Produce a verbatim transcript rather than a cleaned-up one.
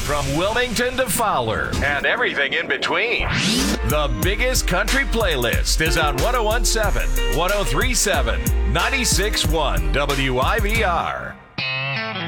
from Wilmington to Fowler and everything in between. The biggest country playlist is on one oh one point seven, one oh three point seven, ninety-six point one W I V R.